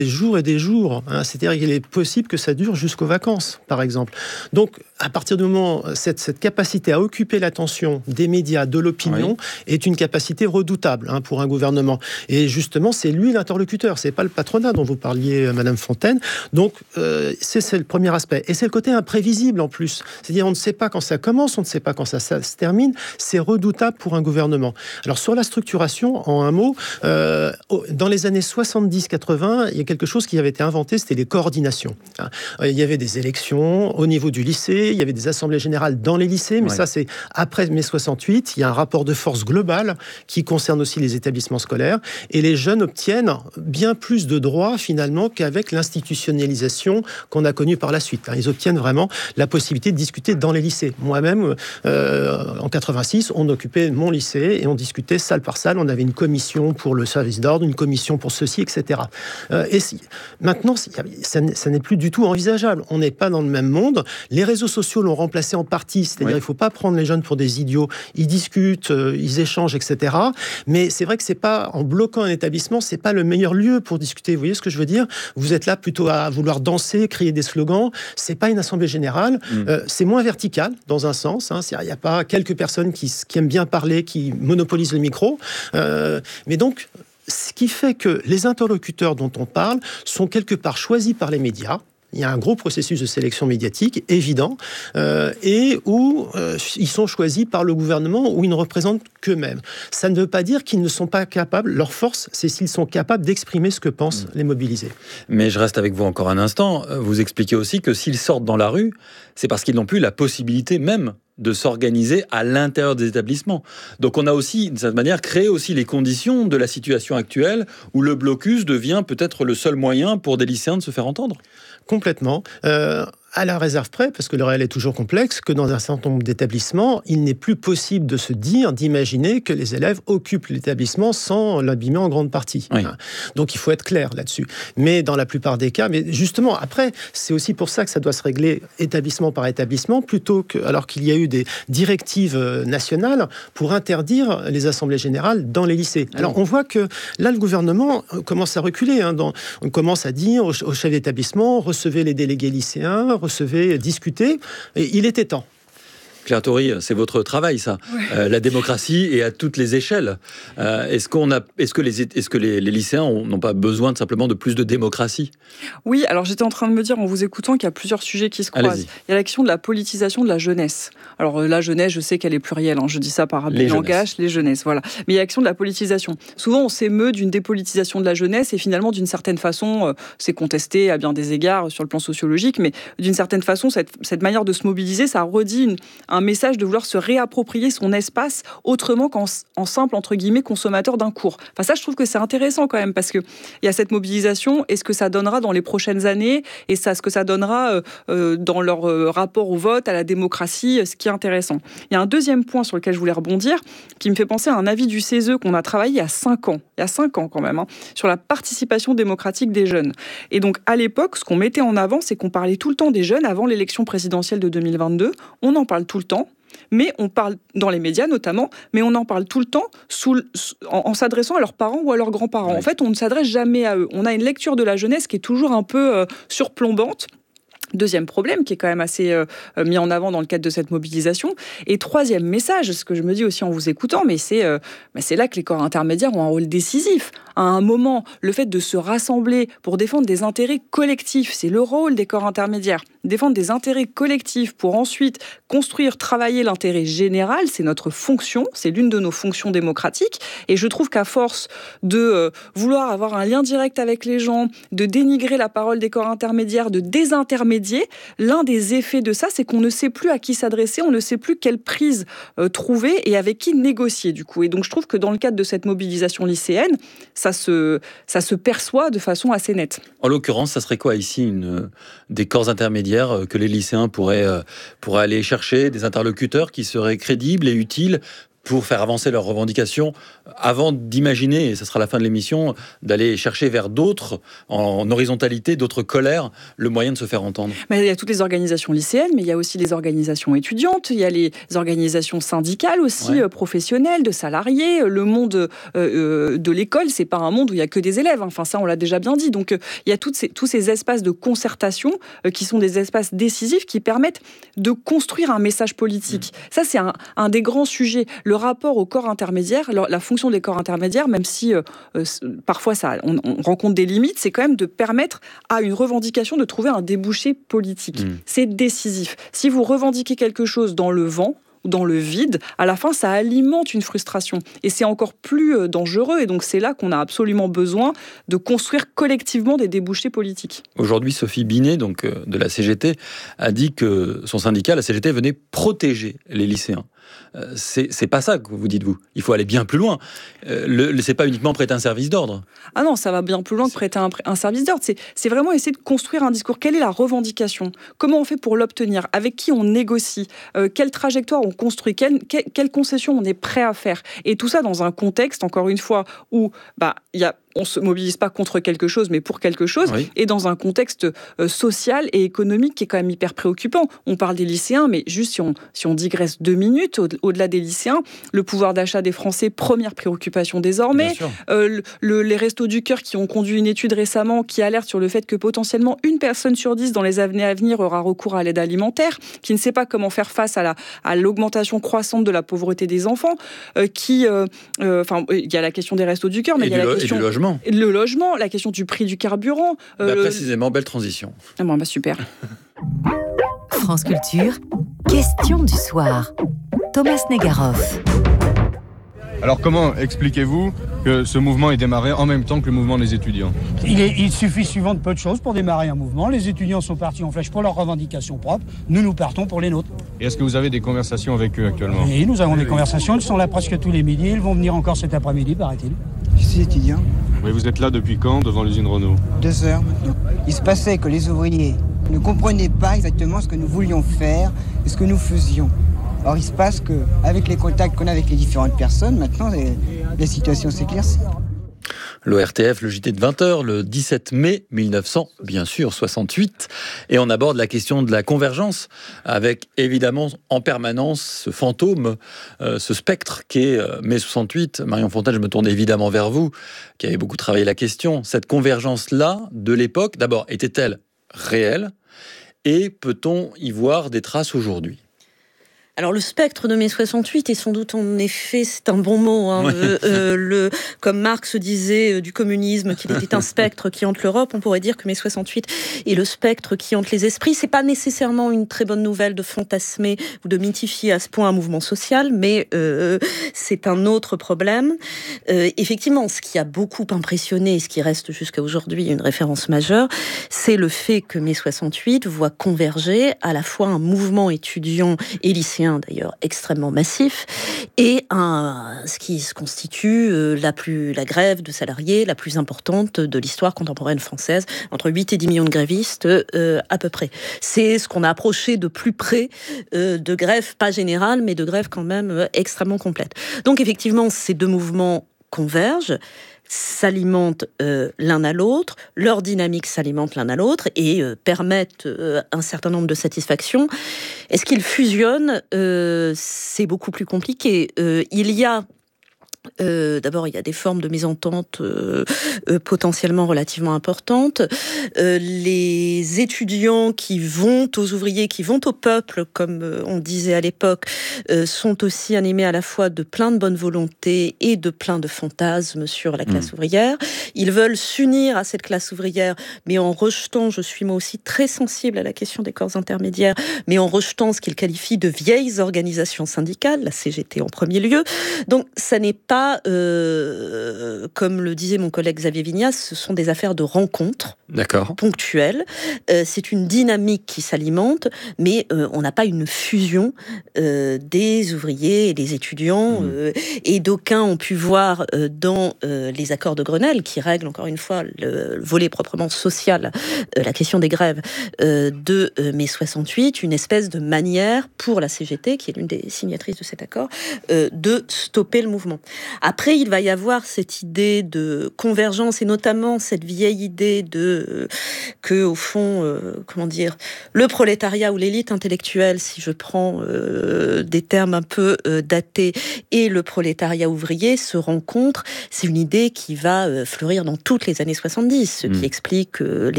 des jours et des jours. C'est-à-dire qu'il est possible que ça dure jusqu'aux vacances, par exemple. Donc, à partir du moment où cette capacité à occuper l'attention des médias, de l'opinion, est une capacité redoutable pour un gouvernement. Et justement, c'est lui l'interlocuteur. C'est pas le patronat dont vous parliez, Madame Fontaine. Donc, c'est le premier aspect. Et c'est le côté imprévisible en plus. C'est-à-dire, on ne sait pas quand ça commence, on ne sait pas quand ça se termine. C'est redoutable pour un gouvernement. Alors, sur la structuration, en un mot, dans les années 70-80, il y a quelque chose qui avait été inventé, c'était les coordinations. Il y avait des élections au niveau du lycée, il y avait des assemblées générales dans les lycées, mais ça, c'est après mai 68. Il y a un rapport de force global qui concerne aussi les établissements scolaires. Et les jeunes obtiennent bien plus de droits, finalement, qu'avec l'institutionnalisation qu'on a connue par la suite. Ils obtiennent vraiment la possibilité de discuter dans les lycées. Moi-même, en 86, on occupait mon lycée et on discutait salle par salle. On avait une commission pour le service d'ordre, une commission pour ceci, etc. Maintenant, ça n'est plus du tout envisageable. On n'est pas dans le même monde. Les réseaux sociaux l'ont remplacé en partie. C'est-à-dire qu'il ne faut pas prendre les jeunes pour des idiots. Ils discutent, ils échangent, etc. Mais c'est vrai que c'est pas, en bloquant un établissement, c'est pas le meilleur lieu pour discuter. Vous voyez ce que je veux dire ? Vous êtes là plutôt à vouloir danser, crier des slogans. C'est pas une assemblée générale. C'est moins vertical, dans un sens. Il n'y a pas quelques personnes qui aiment bien parler, qui monopolisent le micro. Mais donc, ce qui fait que les interlocuteurs dont on parle sont quelque part choisis par les médias. Il y a un gros processus de sélection médiatique évident et où ils sont choisis par le gouvernement où ils ne représentent qu'eux-mêmes. Ça ne veut pas dire qu'ils ne sont pas capables. Leur force, c'est s'ils sont capables d'exprimer ce que pensent les mobilisés. Mais je reste avec vous encore un instant. Vous expliquez aussi que s'ils sortent dans la rue, c'est parce qu'ils n'ont plus la possibilité même de s'organiser à l'intérieur des établissements. Donc on a aussi, de cette manière, créé aussi les conditions de la situation actuelle où le blocus devient peut-être le seul moyen pour des lycéens de se faire entendre. Complètement. À la réserve près, parce que le réel est toujours complexe, que dans un certain nombre d'établissements, il n'est plus possible de se dire, d'imaginer que les élèves occupent l'établissement sans l'abîmer en grande partie. Oui. Donc il faut être clair là-dessus. Mais dans la plupart des cas, mais justement, après, c'est aussi pour ça que ça doit se régler établissement par établissement, plutôt que, alors qu'il y a eu des directives nationales pour interdire les assemblées générales dans les lycées. Alors on voit que là, le gouvernement commence à reculer. On commence à dire aux chefs d'établissement, recevez les délégués lycéens, recevez, discutez, et il était temps. Claire Tory, c'est votre travail, ça. Ouais. La démocratie et à toutes les échelles. Est-ce que les lycéens n'ont pas besoin simplement de plus de démocratie ? Oui, alors j'étais en train de me dire en vous écoutant qu'il y a plusieurs sujets qui se croisent. Allez-y. Il y a la question de la politisation de la jeunesse. Alors la jeunesse, je sais qu'elle est plurielle, je dis ça par habit de langage, les jeunesses, voilà. Mais il y a la question de la politisation. Souvent, on s'émeut d'une dépolitisation de la jeunesse et finalement, d'une certaine façon, c'est contesté à bien des égards sur le plan sociologique, mais d'une certaine façon, cette manière de se mobiliser, ça redit un message de vouloir se réapproprier son espace autrement qu'en simple, entre guillemets, consommateur d'un cours. Enfin, ça, je trouve que c'est intéressant quand même, parce qu'il y a cette mobilisation, et ce que ça donnera dans les prochaines années, et ce que ça donnera dans leur rapport au vote, à la démocratie, ce qui est intéressant. Il y a un deuxième point sur lequel je voulais rebondir, qui me fait penser à un avis du CESE qu'on a travaillé il y a 5 ans. Il y a 5 ans quand même, sur la participation démocratique des jeunes. Et donc, à l'époque, ce qu'on mettait en avant, c'est qu'on parlait tout le temps des jeunes avant l'élection présidentielle de 2022. On en parle tout le temps. Mais on parle, dans les médias notamment, mais on en parle tout le temps en s'adressant à leurs parents ou à leurs grands-parents. Oui. En fait, on ne s'adresse jamais à eux. On a une lecture de la jeunesse qui est toujours un peu surplombante. Deuxième problème, qui est quand même assez mis en avant dans le cadre de cette mobilisation. Et troisième message, ce que je me dis aussi en vous écoutant, mais c'est là que les corps intermédiaires ont un rôle décisif. À un moment, le fait de se rassembler pour défendre des intérêts collectifs, c'est le rôle des corps intermédiaires. Défendre des intérêts collectifs pour ensuite construire, travailler l'intérêt général, c'est notre fonction, c'est l'une de nos fonctions démocratiques. Et je trouve qu'à force de vouloir avoir un lien direct avec les gens, de dénigrer la parole des corps intermédiaires, de désintermédier, l'un des effets de ça, c'est qu'on ne sait plus à qui s'adresser, on ne sait plus quelle prise trouver et avec qui négocier du coup. Et donc je trouve que dans le cadre de cette mobilisation lycéenne, ça se perçoit de façon assez nette. En l'occurrence, ça serait quoi ici des corps intermédiaires que les lycéens pourraient aller chercher, des interlocuteurs qui seraient crédibles et utiles pour faire avancer leurs revendications, avant d'imaginer, et ce sera la fin de l'émission, d'aller chercher vers d'autres, en horizontalité, d'autres colères, le moyen de se faire entendre? Il y a toutes les organisations lycéennes, mais il y a aussi les organisations étudiantes, il y a les organisations syndicales aussi, professionnelles, de salariés. Le monde de l'école, c'est pas un monde où il y a que des élèves. Enfin, ça, on l'a déjà bien dit. Donc, il y a tous ces espaces de concertation qui sont des espaces décisifs qui permettent de construire un message politique. Ça, c'est un des grands sujets. Le rapport au corps intermédiaire, la fonction des corps intermédiaires, même si parfois on rencontre des limites, c'est quand même de permettre à une revendication de trouver un débouché politique. C'est décisif. Si vous revendiquez quelque chose dans le vent, ou dans le vide, à la fin, ça alimente une frustration. Et c'est encore plus dangereux. Et donc, c'est là qu'on a absolument besoin de construire collectivement des débouchés politiques. Aujourd'hui, Sophie Binet, donc, de la CGT, a dit que son syndicat, la CGT, venait protéger les lycéens. C'est pas ça que vous dites, vous. Il faut aller bien plus loin. C'est pas uniquement prêter un service d'ordre. Ah non, ça va bien plus loin que prêter un service d'ordre. C'est vraiment essayer de construire un discours. Quelle est la revendication? Comment on fait pour l'obtenir? Avec qui on négocie? Quelle trajectoire on construit? Quelle concession on est prêt à faire? Et tout ça dans un contexte, encore une fois, où on ne se mobilise pas contre quelque chose, mais pour quelque chose, et dans un contexte social et économique qui est quand même hyper préoccupant. On parle des lycéens, mais juste si on digresse 2 minutes, au-delà des lycéens, le pouvoir d'achat des Français, première préoccupation désormais. Les Restos du Cœur qui ont conduit une étude récemment qui alerte sur le fait que potentiellement 1 personne sur 10 dans les années à venir aura recours à l'aide alimentaire, qui ne sait pas comment faire face à l'augmentation croissante de la pauvreté des enfants, il y a la question des Restos du Cœur, mais il y a la question... Le logement, la question du prix du carburant. Précisément, belle transition. Super. France Culture, question du soir. Thomas Negaroff. Alors comment expliquez-vous que ce mouvement ait démarré en même temps que le mouvement des étudiants? Il suffit souvent de peu de choses pour démarrer un mouvement. Les étudiants sont partis en flèche pour leurs revendications propres. Nous partons pour les nôtres. Et est-ce que vous avez des conversations avec eux actuellement? Oui, nous avons des conversations. Ils sont là presque tous les midis. Ils vont venir encore cet après-midi, paraît-il. Je suis étudiant. Oui, vous êtes là depuis quand devant l'usine Renault? 2 heures maintenant. Il se passait que les ouvriers ne comprenaient pas exactement ce que nous voulions faire et ce que nous faisions. Or, il se passe qu'avec les contacts qu'on a avec les différentes personnes, maintenant, la situation s'éclaircit. L'ORTF, le JT de 20h, le 17 mai 1968. Et on aborde la question de la convergence avec, évidemment, en permanence, ce fantôme, ce spectre qui est mai 68. Marion Fontaine, je me tourne évidemment vers vous, qui avez beaucoup travaillé la question. Cette convergence-là, de l'époque, d'abord, était-elle réelle? Et peut-on y voir des traces aujourd'hui? Alors le spectre de mai 68 est sans doute en effet, c'est un bon mot, comme Marx disait du communisme qu'il était un spectre qui hante l'Europe, on pourrait dire que mai 68 est le spectre qui hante les esprits. C'est pas nécessairement une très bonne nouvelle de fantasmer ou de mythifier à ce point un mouvement social, mais c'est un autre problème. Effectivement, ce qui a beaucoup impressionné et ce qui reste jusqu'à aujourd'hui une référence majeure, c'est le fait que mai 68 voit converger à la fois un mouvement étudiant et lycéen d'ailleurs extrêmement massif, et ce qui se constitue la grève de salariés la plus importante de l'histoire contemporaine française, entre 8 et 10 millions de grévistes à peu près. C'est ce qu'on a approché de plus près de grève, pas générale, mais de grève quand même extrêmement complète. Donc effectivement, ces 2 mouvements convergent, s'alimentent l'un à l'autre, leur dynamique s'alimente l'un à l'autre et permettent un certain nombre de satisfactions. Est-ce qu'ils fusionnent? C'est beaucoup plus compliqué. D'abord, il y a des formes de mésentente potentiellement relativement importantes. Les étudiants qui vont aux ouvriers, qui vont au peuple, comme on disait à l'époque, sont aussi animés à la fois de plein de bonne volonté et de plein de fantasmes sur la classe ouvrière. Ils veulent s'unir à cette classe ouvrière, mais en rejetant, je suis moi aussi très sensible à la question des corps intermédiaires, mais en rejetant ce qu'ils qualifient de vieilles organisations syndicales, la CGT en premier lieu. Donc, ça n'est pas, comme le disait mon collègue Xavier Vignas, ce sont des affaires de rencontres ponctuelles. C'est une dynamique qui s'alimente, mais on n'a pas une fusion des ouvriers et des étudiants. Et d'aucuns ont pu voir dans les accords de Grenelle, qui règlent encore une fois le volet proprement social, la question des grèves de mai 68, une espèce de manière pour la CGT, qui est l'une des signatrices de cet accord, de stopper le mouvement. Après, il va y avoir cette idée de convergence, et notamment cette vieille idée que, au fond, le prolétariat ou l'élite intellectuelle, si je prends des termes un peu datés, et le prolétariat ouvrier se rencontrent. C'est une idée qui va fleurir dans toutes les années 70, ce qui explique les